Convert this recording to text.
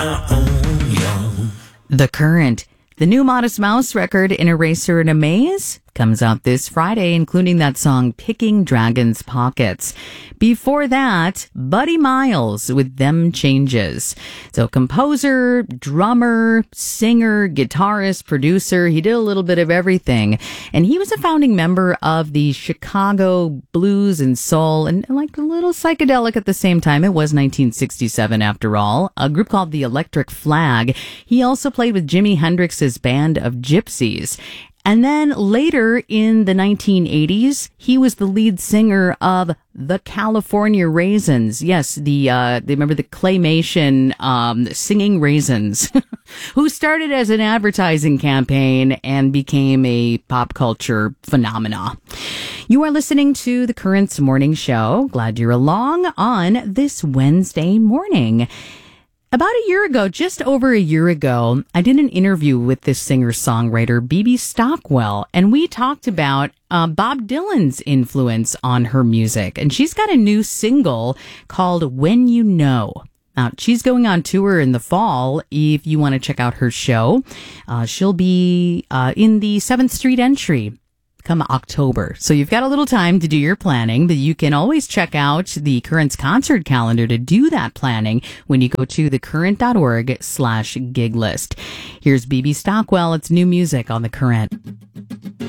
The Current. The new Modest Mouse record, In a Racer in a Maze, comes out this Friday, including that song Picking Dragon's Pockets. Before that, Buddy Miles with Them Changes. So composer, drummer, singer, guitarist, producer, he did a little bit of everything. And he was a founding member of the Chicago blues and soul, and like a little psychedelic at the same time. It was 1967 after all. A group called the Electric Flag. He also played with Jimi Hendrix's Band of Gypsies. And then later in the 1980s, he was the lead singer of the California Raisins. Yes, they remember the claymation singing raisins, who started as an advertising campaign and became a pop culture phenomena. You are listening to The Current's Morning Show. Glad you're along on this Wednesday morning. About a year ago, just over a year ago, I did an interview with this singer-songwriter, Bebe Stockwell, and we talked about Bob Dylan's influence on her music. And she's got a new single called When You Know. Now, she's going on tour in the fall. If you want to check out her show, she'll be in the 7th Street Entry come October. So you've got a little time to do your planning, but you can always check out the Current's concert calendar to do that planning when you go to thecurrent.org/gig list. Here's Bebe Stockwell. It's new music on The Current.